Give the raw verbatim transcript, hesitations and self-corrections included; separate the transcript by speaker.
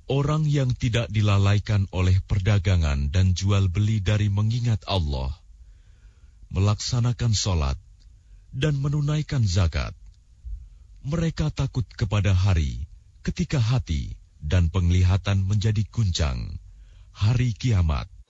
Speaker 1: Orang yang tidak dilalaikan oleh perdagangan dan jual beli dari mengingat Allah, melaksanakan sholat, dan menunaikan zakat, mereka takut kepada hari ketika hati dan penglihatan menjadi guncang, hari kiamat.